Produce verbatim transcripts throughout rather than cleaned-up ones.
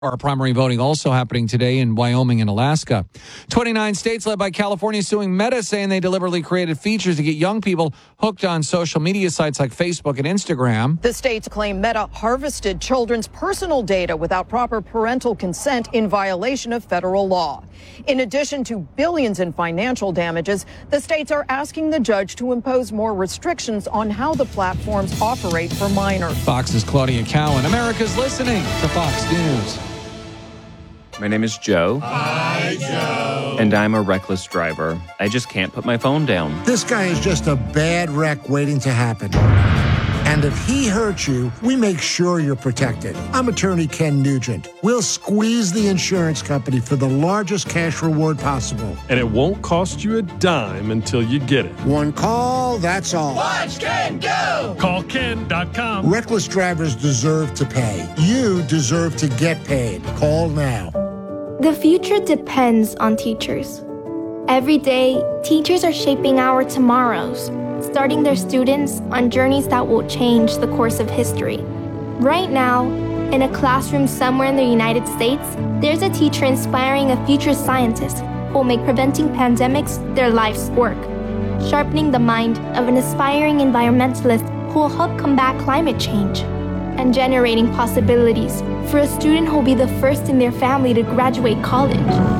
Our primary voting also happening today in Wyoming and Alaska. twenty-nine states led by California suing Meta, saying they deliberately created features to get young people hooked on social media sites like Facebook and Instagram. The states claim Meta harvested children's personal data without proper parental consent in violation of federal law. In addition to billions in financial damages, the states are asking the judge to impose more restrictions on how the platforms operate for minors. Fox's Claudia Cowan. America's listening to Fox News. My name is Joe. Hi, Joe. And I'm a reckless driver. I just can't put my phone down. This guy is just a bad wreck waiting to happen. And if he hurts you, we make sure you're protected. I'm attorney Ken Nugent. We'll squeeze the insurance company for the largest cash reward possible. And it won't cost you a dime until you get it. One call, that's all. Watch Ken go! Call Ken dot com. Reckless drivers deserve to pay. You deserve to get paid. Call now. The future depends on teachers. Every day, teachers are shaping our tomorrows, starting their students on journeys that will change the course of history. Right now, in a classroom somewhere in the United States, there's a teacher inspiring a future scientist who will make preventing pandemics their life's work, sharpening the mind of an aspiring environmentalist who will help combat climate change, and generating possibilities for a student who will be the first in their family to graduate college.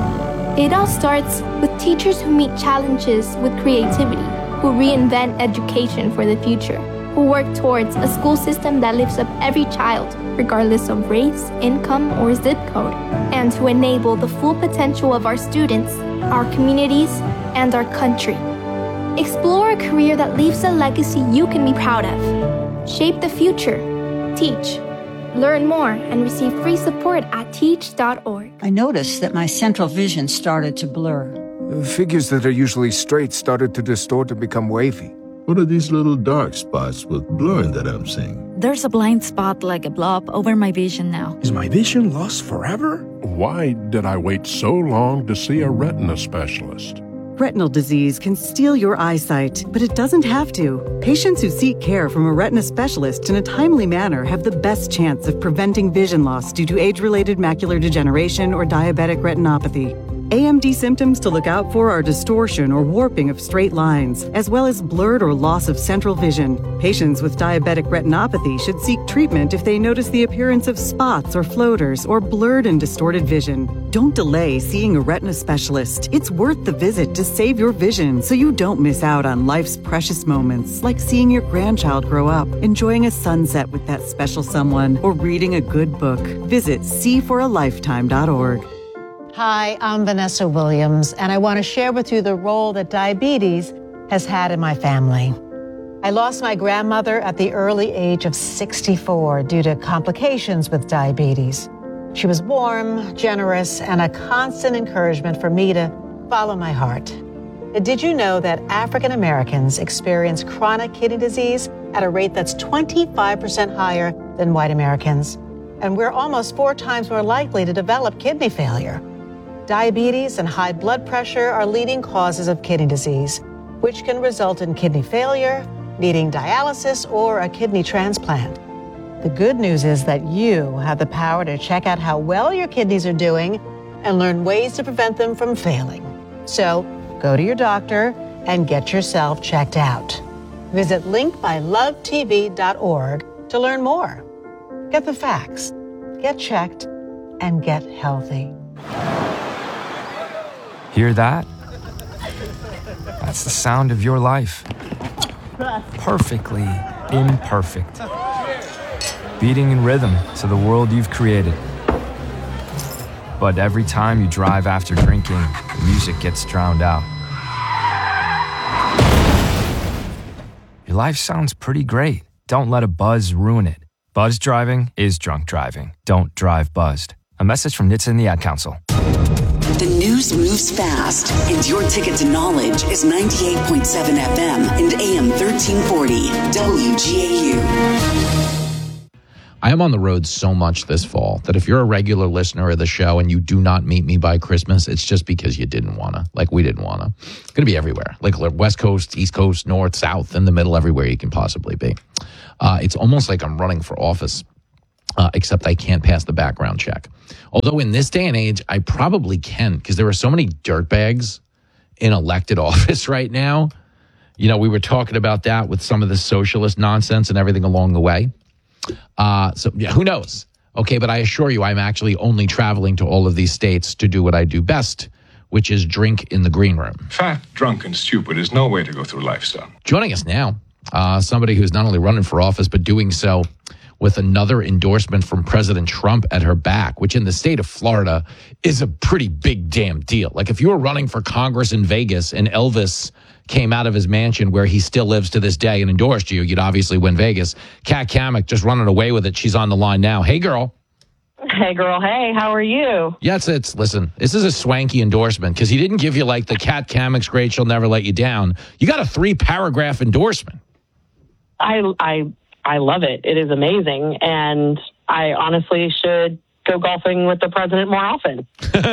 It all starts with teachers who meet challenges with creativity, who reinvent education for the future, who work towards a school system that lifts up every child, regardless of race, income, or zip code, and to enable the full potential of our students, our communities, and our country. Explore a career that leaves a legacy you can be proud of. Shape the future. Teach. Learn more and receive free support at teach dot org. I noticed that my central vision started to blur. Figures that are usually straight started to distort and become wavy. What are these little dark spots with blurring that I'm seeing? There's a blind spot like a blob over my vision now. Is my vision lost forever? Why did I wait so long to see a retina specialist? Retinal disease can steal your eyesight, but it doesn't have to. Patients who seek care from a retina specialist in a timely manner have the best chance of preventing vision loss due to age-related macular degeneration or diabetic retinopathy. A M D symptoms to look out for are distortion or warping of straight lines, as well as blurred or loss of central vision. Patients with diabetic retinopathy should seek treatment if they notice the appearance of spots or floaters or blurred and distorted vision. Don't delay seeing a retina specialist. It's worth the visit to save your vision so you don't miss out on life's precious moments, like seeing your grandchild grow up, enjoying a sunset with that special someone, or reading a good book. Visit see for a lifetime dot org. Hi, I'm Vanessa Williams, and I want to share with you the role that diabetes has had in my family. I lost my grandmother at the early age of sixty-four due to complications with diabetes. She was warm, generous, and a constant encouragement for me to follow my heart. Did you know that African Americans experience chronic kidney disease at a rate that's twenty-five percent higher than white Americans? And we're almost four times more likely to develop kidney failure. Diabetes and high blood pressure are leading causes of kidney disease, which can result in kidney failure, needing dialysis, or a kidney transplant. The good news is that you have the power to check out how well your kidneys are doing and learn ways to prevent them from failing. So go to your doctor and get yourself checked out. Visit link by love t v dot org to learn more. Get the facts, get checked, and get healthy. Hear that? That's the sound of your life. Perfectly imperfect. Beating in rhythm to the world you've created. But every time you drive after drinking, the music gets drowned out. Your life sounds pretty great. Don't let a buzz ruin it. Buzz driving is drunk driving. Don't drive buzzed. A message from N H T S A and the Ad Council. The news moves fast, and your ticket to knowledge is ninety-eight point seven F M and A M thirteen forty W G A U. I am on the road so much this fall that if you're a regular listener of the show and you do not meet me by Christmas, it's just because you didn't want to. Like, we didn't want to. It's going to be everywhere. Like, West Coast, East Coast, North, South, in the middle, everywhere you can possibly be. Uh, it's almost like I'm running for office. uh, except I can't pass the background check. Although in this day and age, I probably can, because there are so many dirtbags in elected office right now. You know, we were talking about that with some of the socialist nonsense and everything along the way. Uh, so yeah, who knows? Okay, but I assure you, I'm actually only traveling to all of these states to do what I do best, which is drink in the green room. Fat, drunk, and stupid is no way to go through life, son. Joining us now, uh, somebody who's not only running for office, but doing so with another endorsement from President Trump at her back, which in the state of Florida is a pretty big damn deal. Like if you were running for Congress in Vegas and Elvis came out of his mansion where he still lives to this day and endorsed you, you'd obviously win Vegas. Kat Cammack just running away with it. She's on the line now. Hey, girl. Hey, girl. Hey, how are you? Yeah, it's, it's listen, this is a swanky endorsement because he didn't give you like the Kat Cammack's great, she'll never let you down. You got a three paragraph endorsement. I, I, I love it. It is amazing. And I honestly should go golfing with the president more often.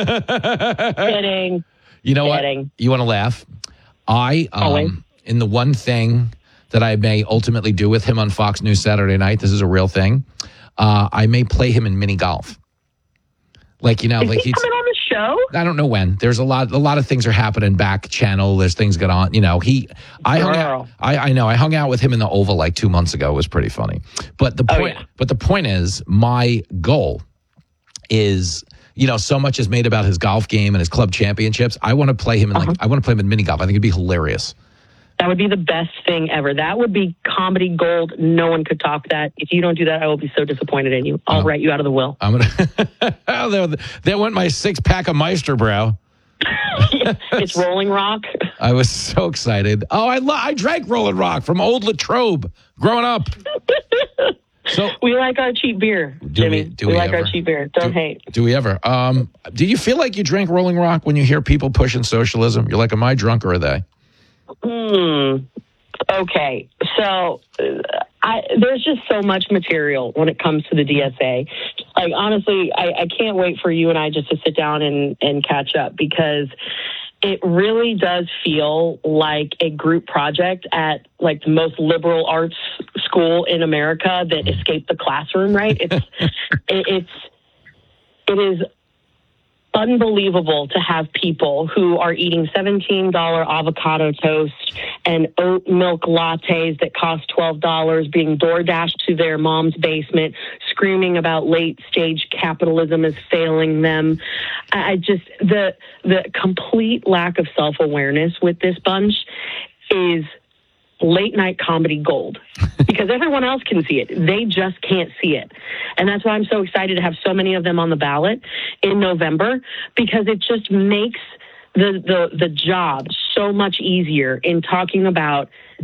Kidding. You know Kidding. what? You want to laugh? I, um, in the one thing that I may ultimately do with him on Fox News Saturday night, this is a real thing, uh, I may play him in mini golf. Like, you know, is like he he's coming on the show? I don't know when. There's a lot, a lot of things are happening back channel. There's things going on. You know, he, I hung out, I, I know, I hung out with him in the Oval like two months ago. It was pretty funny. But the point, oh, yeah. but the point is, my goal is, you know, so much is made about his golf game and his club championships. I want to play him in like, uh-huh. I want to play him in mini golf. I think it'd be hilarious. That would be the best thing ever. That would be comedy gold. No one could top that. If you don't do that, I will be so disappointed in you. I'll uh, write you out of the will. I'm gonna. there, there went my six pack of Meisterbrow. It's Rolling Rock. I was so excited. Oh, I lo- I drank Rolling Rock from Old Latrobe growing up. So we like our cheap beer, Jimmy. We, do we, we like ever? our cheap beer. Don't do, hate. Do we ever? Um, do you feel like you drank Rolling Rock when you hear people pushing socialism? You're like, am I drunk or are they? Hmm. Okay. So uh, I, there's just so much material when it comes to the D S A. Like, honestly, I, I can't wait for you and I just to sit down and, and catch up, because it really does feel like a group project at like the most liberal arts school in America that escaped the classroom, right? It's, it, it's, it is unbelievable to have people who are eating seventeen dollars avocado toast and oat milk lattes that cost twelve dollars being door dashed to their mom's basement, screaming about late stage capitalism is failing them. I just, the, the complete lack of self-awareness with this bunch is late night comedy gold, because everyone else can see it. They just can't see it. And that's why I'm so excited to have so many of them on the ballot in November, because it just makes the, the, the job so much easier in talking about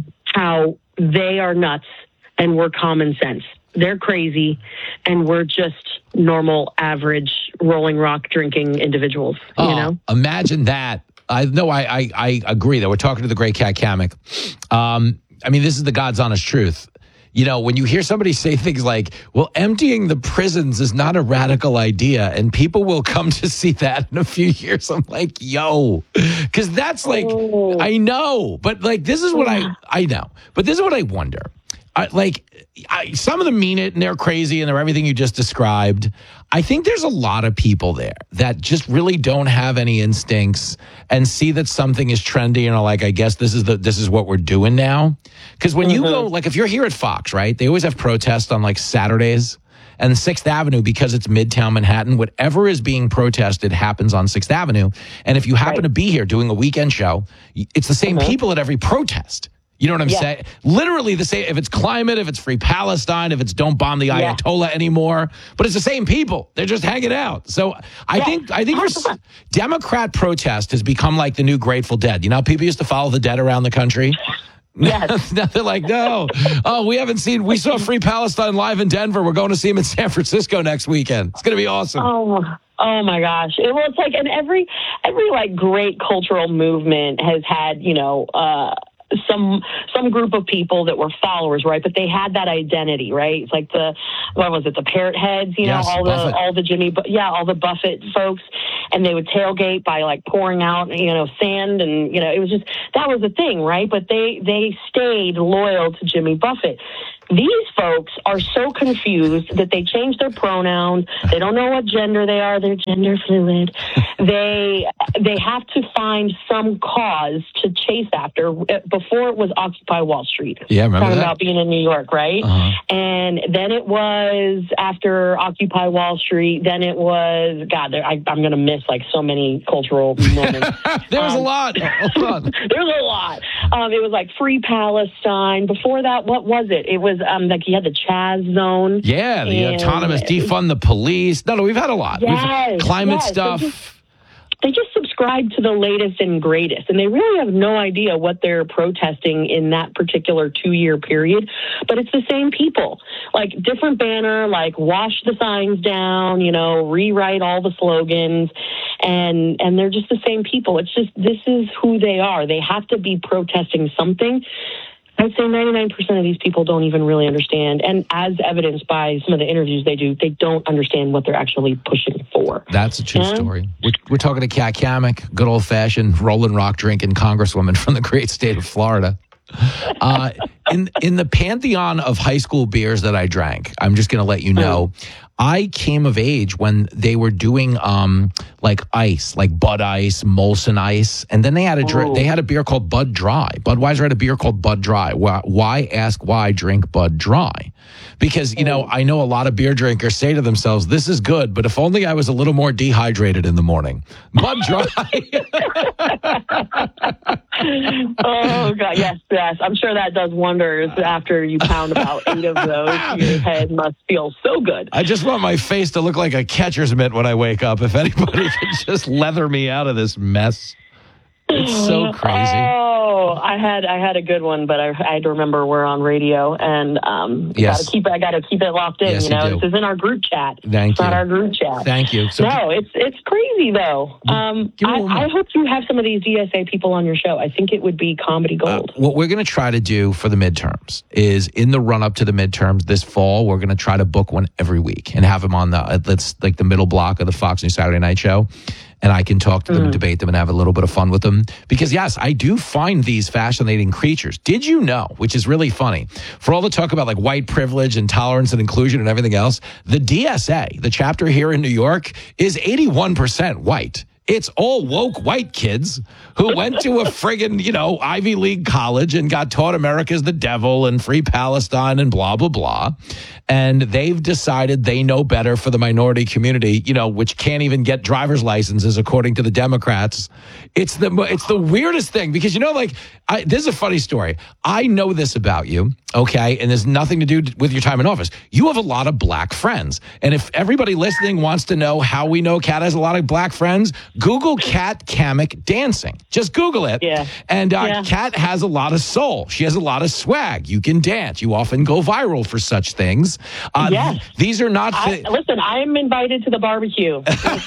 how they are nuts and we're common sense. They're crazy and we're just normal, average, Rolling Rock drinking individuals, oh, you know? Imagine that. I no, I, I I agree that we're talking to the great Kat Cammack. Um, I mean, this is the God's honest truth. You know, when you hear somebody say things like, well, emptying the prisons is not a radical idea, and people will come to see that in a few years, I'm like, yo, because that's like, oh. I know, but like, this is what yeah. I, I know, but this is what I wonder. I, like, I, some of them mean it and they're crazy and they're everything you just described. I think there's a lot of people there that just really don't have any instincts and see that something is trendy and are like, I guess this is the this is what we're doing now. Because when mm-hmm. you go, like, if you're here at Fox, right, they always have protests on like Saturdays. And Sixth Avenue, because it's Midtown Manhattan, whatever is being protested happens on Sixth Avenue. And if you happen right. to be here doing a weekend show, it's the same mm-hmm. people at every protest. You know what I'm yeah. saying? Literally the same. If it's climate, if it's free Palestine, if it's don't bomb the Ayatollah yeah. anymore, but it's the same people. They're just hanging out. So I yeah. think I think for Democrat protest has become like the new Grateful Dead. You know, people used to follow the dead around the country. Yes. Now they're like, no. Oh, we haven't seen. We saw Free Palestine live in Denver. We're going to see him in San Francisco next weekend. It's going to be awesome. Oh. Oh my gosh. It, well, it's like, and every every like great cultural movement has had, you know, uh, some some group of people that were followers, right? But they had that identity, right? It's like the, what was it, the Parrot Heads, you yes, know, all Buffett. the all the Jimmy, yeah, all the Buffett folks, and they would tailgate by like pouring out, you know, sand, and you know, it was just, that was the thing, right? But they they stayed loyal to Jimmy Buffett. These folks are so confused that they change their pronouns. They don't know what gender they are. They're gender fluid. they they have to find some cause to chase after. Before it was Occupy Wall Street. Yeah, remember Talking that? about being in New York, right? Uh-huh. And then it was after Occupy Wall Street. Then it was, God, there, I, I'm going to miss like so many cultural moments. There was um, a lot. Hold on. There's a lot. Um, it was like Free Palestine. Before that, what was it? It was um, like you had the Chaz Zone. Yeah, the and, autonomous defund the police. No, no, we've had a lot. Yes, we've climate yes. stuff. They just, they just subscribe to the latest and greatest, and they really have no idea what they're protesting in that particular two-year period. But it's the same people, like different banner, like wash the signs down, you know, rewrite all the slogans, and and they're just the same people. It's just this is who they are. They have to be protesting something. I'd say ninety-nine percent of these people don't even really understand. And as evidenced by some of the interviews they do, they don't understand what they're actually pushing for. That's a true Yeah. story. We're, we're talking to Kat Kamek, good old-fashioned Rolling Rock drinking congresswoman from the great state of Florida. Uh, in in the pantheon of high school beers that I drank, I'm just going to let you know, I came of age when they were doing um, like ice, like Bud Ice, Molson Ice, and then they had a dr- they had a beer called Bud Dry. Budweiser had a beer called Bud Dry. Why, why ask why drink Bud Dry? Because, you know, I know a lot of beer drinkers say to themselves, this is good, but if only I was a little more dehydrated in the morning. Bud Dry. Oh, God, yes, yes. I'm sure that does wonders after you pound about eight of those. Your head must feel so good. I just want my face to look like a catcher's mitt when I wake up. If anybody could just leather me out of this mess. It's so crazy. Oh, I had I had a good one, but I, I had to remember we're on radio, and um, Yes. gotta keep it. I got to keep it locked in. Yes, you you know, do. this is in our group chat. Thank it's not you. our group chat. Thank you. So- no, it's it's crazy though. Um, give me I, one more. I hope you have some of these D S A people on your show. I think it would be comedy gold. What we're going to try to do for the midterms is in the run up to the midterms this fall, we're going to try to book one every week and have them on the, uh, let's like the middle block of the Fox News Saturday Night Show. And I can talk to them, Mm. and debate them, and have a little bit of fun with them. Because, yes, I do find these fascinating creatures. Did you know, which is really funny, for all the talk about like white privilege and tolerance and inclusion and everything else, the D S A, the chapter here in New York, is eighty-one percent white. It's all woke white kids who went to a friggin', you know, Ivy League college and got taught America's the devil and free Palestine and blah, blah, blah. And they've decided they know better for the minority community, you know, which can't even get driver's licenses according to the Democrats. It's the it's the weirdest thing because, you know, like, I, this is a funny story. I know this about you, okay? And there's nothing to do with your time in office. You have a lot of black friends. And if everybody listening wants to know how we know Kat has a lot of black friends, Google Kat Kamek dancing. Just Google it. Yeah. And uh, Yeah. Kat has a lot of soul. She has a lot of swag. You can dance. You often go viral for such things. Uh, Yes. th- these are not... I, Thi- listen, I am invited to the barbecue.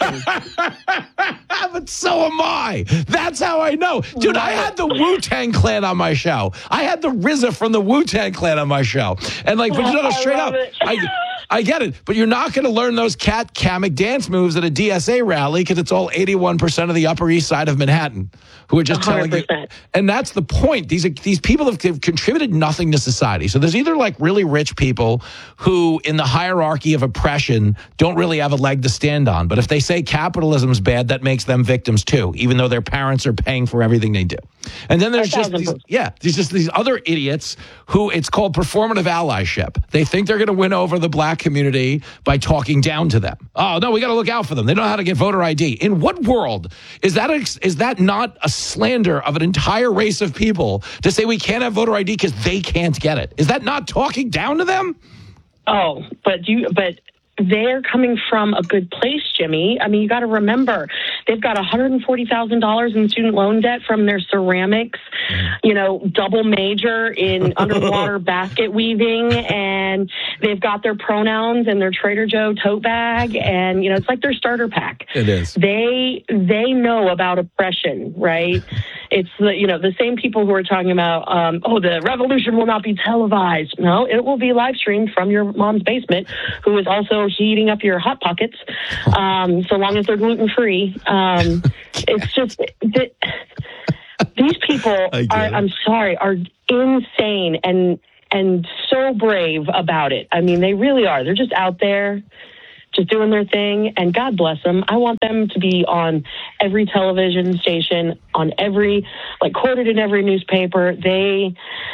but so am I. That's how I know. Dude, I had the Wu-Tang Clan on my show. I had the R Z A from the Wu-Tang Clan on my show. And like, but you know, I straight love up, it. I, I get it. But you're not going to learn those Kat Kamek dance moves at a D S A rally because it's all eighty-one percent of the Upper East Side of Manhattan who are just telling you. one hundred percent. And that's the point. These are, these people have have contributed nothing to society. So there's either like really rich people who in the hierarchy of oppression don't really have a leg to stand on. But if they say capitalism's bad, that makes them victims too, even though their parents are paying for everything they do. And then there's A just thousand these, percent. yeah, there's just these other idiots who it's called performative allyship. They think they're going to win over the black community by talking down to them. Oh, no, we got to look out for them. They don't know how to get voter I D. In what world is that? A, is that not a slander of an entire race of people to say we can't have voter I D because they can't get it? Is that not talking down to them? Oh, but you, but they're coming from a good place, Jimmy. I mean, you got to remember, they've got one hundred forty thousand dollars in student loan debt from their ceramics, you know, double major in underwater basket weaving, and they've got their pronouns and their Trader Joe tote bag, and, you know, it's like their starter pack. It is. They, they know about oppression, right? It's the, you know, the same people who are talking about, um, oh, the revolution will not be televised. No, it will be live streamed from your mom's basement, who is also heating up your Hot Pockets, um, so long as they're gluten free. Um, it's just th- these people are, I'm sorry, are insane, and and so brave about it. I mean, they really are. They're just out there, just doing their thing, and God bless them. I want them to be on every television station, on every, like, quoted in every newspaper. They...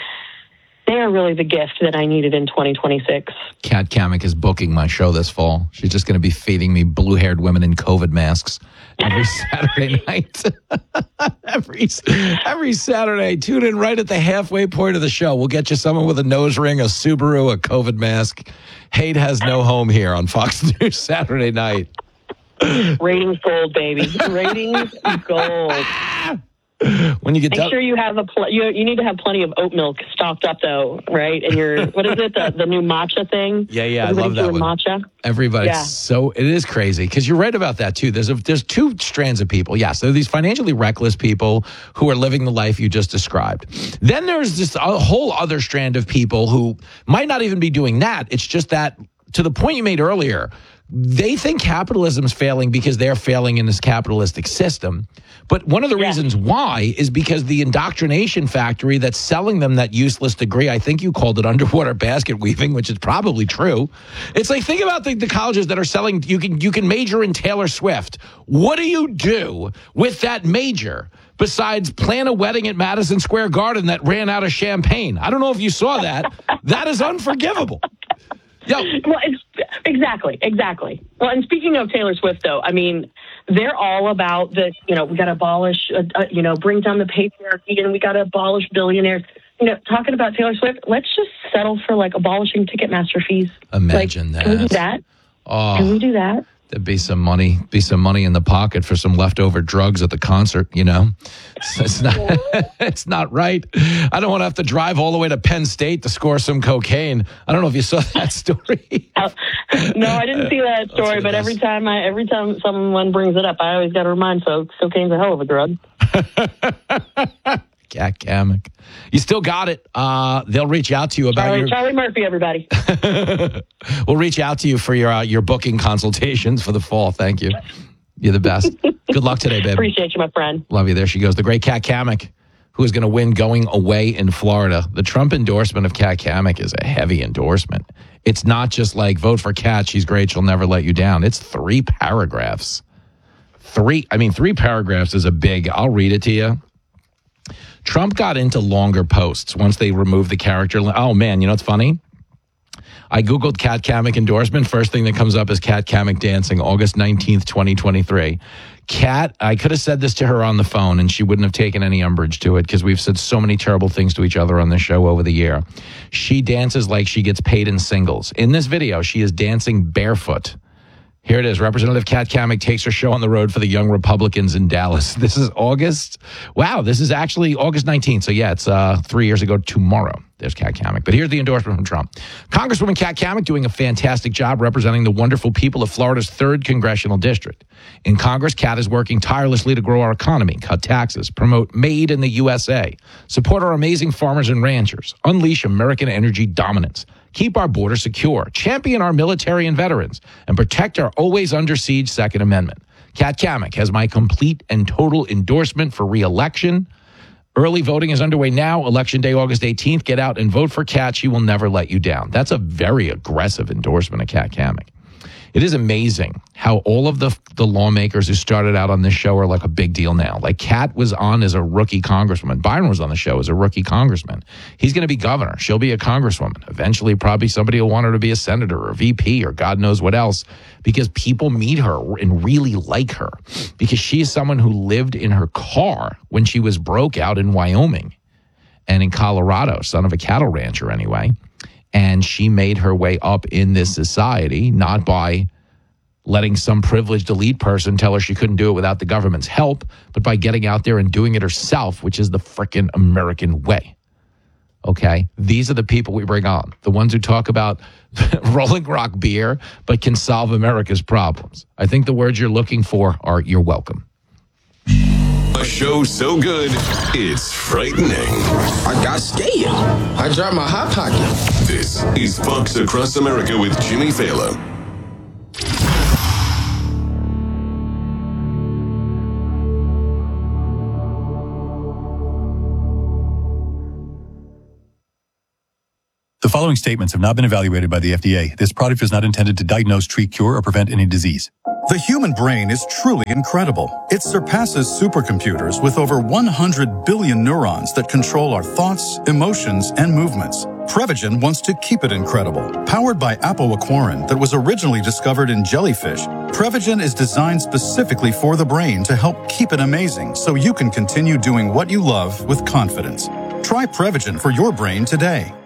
They are really the gift that I needed in twenty twenty-six. Kat Cammack is booking my show this fall. She's just going to be feeding me blue-haired women in COVID masks every Saturday night. every every Saturday. Tune in right at the halfway point of the show. We'll get you someone with a nose ring, a Subaru, a COVID mask. Hate has no home here on Fox News Saturday night. Ratings gold, baby. Ratings gold. When you get Make done, sure you have a pl- you you need to have plenty of oat milk stocked up though, right? And your what is it the, the new matcha thing? Yeah, yeah, Everybody's I love that doing one. Matcha. Everybody's Yeah. so it is crazy because you're right about that too. There's a, there's two strands of people. Yes, there are these financially reckless people who are living the life you just described. Then there's just a whole other strand of people who might not even be doing that. It's just that, to the point you made earlier, they think capitalism's failing because they're failing in this capitalistic system. But one of the reasons why is because the indoctrination factory that's selling them that useless degree, I think you called it underwater basket weaving, which is probably true. It's like, think about the, the colleges that are selling, you can you can major in Taylor Swift. What do you do with that major besides plan a wedding at Madison Square Garden that ran out of champagne? I don't know if you saw that. That is unforgivable. Yo. Well, it's, exactly, exactly. Well, and speaking of Taylor Swift, though, I mean, they're all about the, you know, we got to abolish, uh, uh, you know, bring down the patriarchy, and we got to abolish billionaires. You know, talking about Taylor Swift, let's just settle for, like, abolishing Ticketmaster fees. Imagine like, that. Can we do that? Oh. Can we do that? There'd be some money, be some money in the pocket for some leftover drugs at the concert, you know? It's, it's not it's not right. I don't want to have to drive all the way to Penn State to score some cocaine. I don't know if you saw that story. uh, no, I didn't see that story, but every time I every time someone brings it up, I always got to remind folks, cocaine's a hell of a drug. Kat Cammack. You still got it. Uh, they'll reach out to you about Charlie, your... Charlie Murphy, everybody. We'll reach out to you for your uh, your booking consultations for the fall. Thank you. You're the best. Good luck today, babe. Appreciate you, my friend. Love you. There she goes. The great Kat Cammack, who is going to win going away in Florida. The Trump endorsement of Kat Cammack is a heavy endorsement. It's not just like, vote for Kat, she's great, she'll never let you down. It's three paragraphs. Three, I mean, three paragraphs is a big, I'll read it to you. Trump got into longer posts once they removed the character. Oh, man, you know what's funny? I Googled Kat Cammack endorsement. First thing that comes up is Kat Cammack dancing, August nineteenth, twenty twenty-three. Kat, I could have said this to her on the phone, and she wouldn't have taken any umbrage to it because we've said so many terrible things to each other on this show over the year. She dances like she gets paid in singles. In this video, she is dancing barefoot. Here it is. Representative Kat Cammack takes her show on the road for the young Republicans in Dallas. This is August. Wow, this is actually August nineteenth. So, yeah, it's uh, three years ago tomorrow. There's Kat Cammack. But here's the endorsement from Trump. Congresswoman Kat Cammack doing a fantastic job representing the wonderful people of Florida's third congressional district. In Congress, Kat is working tirelessly to grow our economy, cut taxes, promote made in the U S A, support our amazing farmers and ranchers, unleash American energy dominance, keep our border secure, champion our military and veterans, and protect our always under siege Second Amendment. Kat Cammack has my complete and total endorsement for re-election. Early voting is underway now. Election day, August eighteenth. Get out and vote for Kat. She will never let you down. That's a very aggressive endorsement of Kat Cammack. It is amazing how all of the the lawmakers who started out on this show are like a big deal now. Like Kat was on as a rookie congresswoman. Byron was on the show as a rookie congressman. He's going to be governor. She'll be a congresswoman. Eventually, probably somebody will want her to be a senator or a V P or God knows what else, because people meet her and really like her because she is someone who lived in her car when she was broke out in Wyoming and in Colorado, son of a cattle rancher anyway. And she made her way up in this society, not by letting some privileged elite person tell her she couldn't do it without the government's help, but by getting out there and doing it herself, which is the frickin' American way. Okay? These are the people we bring on. The ones who talk about Rolling Rock beer, but can solve America's problems. I think the words you're looking for are, you're welcome. A show so good, it's frightening. I got scared. I dropped my hot pocket. This is Fox Across America with Jimmy Fallon. The following statements have not been evaluated by the F D A. This product is not intended to diagnose, treat, cure, or prevent any disease. The human brain is truly incredible. It surpasses supercomputers with over one hundred billion neurons that control our thoughts, emotions, and movements. Prevagen wants to keep it incredible. Powered by apoaquarin that was originally discovered in jellyfish, Prevagen is designed specifically for the brain to help keep it amazing so you can continue doing what you love with confidence. Try Prevagen for your brain today.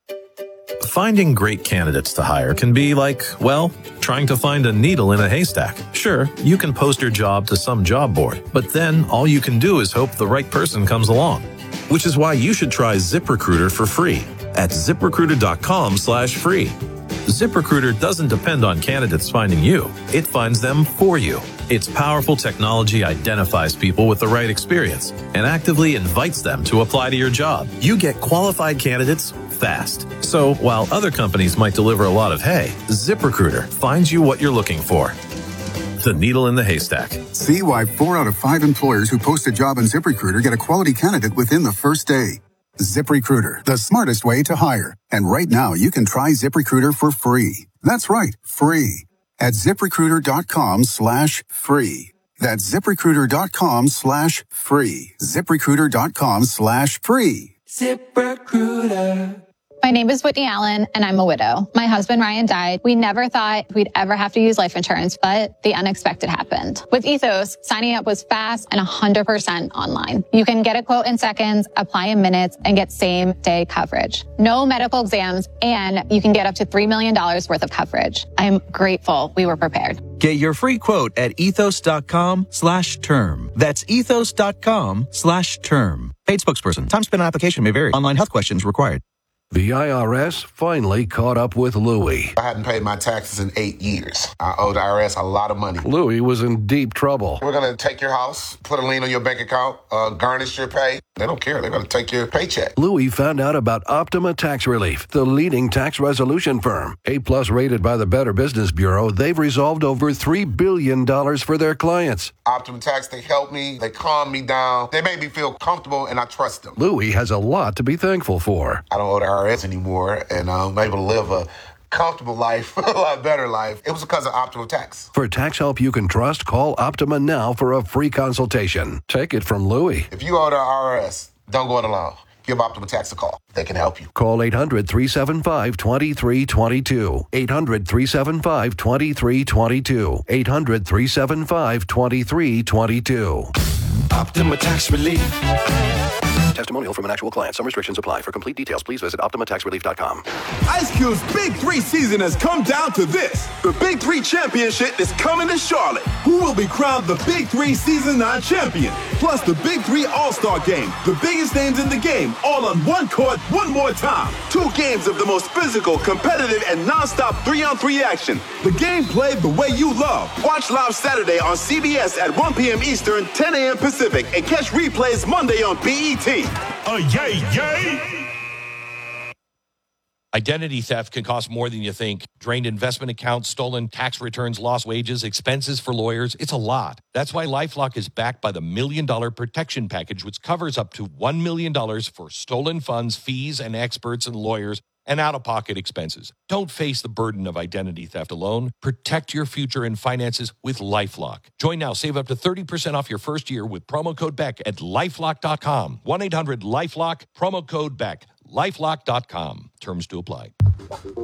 Finding great candidates to hire can be like, well, trying to find a needle in a haystack. Sure, you can post your job to some job board, but then all you can do is hope the right person comes along. Which is why you should try ZipRecruiter for free at ZipRecruiter.com slash free. ZipRecruiter doesn't depend on candidates finding you. It finds them for you. Its powerful technology identifies people with the right experience and actively invites them to apply to your job. You get qualified candidates fast. So while other companies might deliver a lot of hay, ZipRecruiter finds you what you're looking for. The needle in the haystack. See why four out of five employers who post a job on ZipRecruiter get a quality candidate within the first day. ZipRecruiter, the smartest way to hire. And right now, you can try ZipRecruiter for free. That's right, free. At ZipRecruiter.com slash free. That's ZipRecruiter.com slash free. ZipRecruiter.com slash free. ZipRecruiter. My name is Whitney Allen, and I'm a widow. My husband, Ryan, died. We never thought we'd ever have to use life insurance, but the unexpected happened. With Ethos, signing up was fast and one hundred percent online. You can get a quote in seconds, apply in minutes, and get same-day coverage. No medical exams, and you can get up to three million dollars worth of coverage. I'm grateful we were prepared. Get your free quote at ethos.com slash term. That's ethos.com slash term. Paid spokesperson. Time spent on application may vary. Online health questions required. The I R S finally caught up with Louie. I hadn't paid my taxes in eight years. I owed the I R S a lot of money. Louie was in deep trouble. We're going to take your house, put a lien on your bank account, uh, garnish your pay. They don't care. They're going to take your paycheck. Louie found out about Optima Tax Relief, the leading tax resolution firm. A-plus rated by the Better Business Bureau, they've resolved over three billion dollars for their clients. Optima Tax, they help me. They calm me down. They make me feel comfortable, and I trust them. Louie has a lot to be thankful for. I don't owe the I R S anymore, and I'm able to live a comfortable life, a lot better life. It was because of Optima Tax. For tax help you can trust, call Optima now for a free consultation. Take it from Louie. If you owe the I R S, don't go it alone. Give Optima Tax a call. They can help you. Call eight hundred, three seven five, two three two two. eight hundred, three seven five, two three two two. eight hundred, three seven five, two three two two. Optima Tax Relief. Testimonial from an actual client. Some restrictions apply. For complete details, please visit Optima Tax Relief dot com. Ice Cube's Big Three season has come down to this. The Big Three Championship is coming to Charlotte. Who will be crowned the Big Three Season nine champion? Plus the Big Three All-Star Game. The biggest names in the game, all on one court, one more time. Two games of the most physical, competitive, and non-stop three-on-three action. The game played the way you love. Watch live Saturday on C B S at one p.m. Eastern, ten a.m. Pacific, and catch replays Monday on B E T. Uh, yay, yay! Identity theft can cost more than you think. Drained investment accounts, stolen tax returns, lost wages, expenses for lawyers. It's a lot. That's why LifeLock is backed by the Million Dollar Protection Package, which covers up to one million dollars for stolen funds, fees, and experts and lawyers, and out-of-pocket expenses. Don't face the burden of identity theft alone. Protect your future and finances with LifeLock. Join now. Save up to thirty percent off your first year with promo code Beck at lifelock dot com. one eight hundred lifelock, promo code Beck. lifelock dot com. Terms to apply.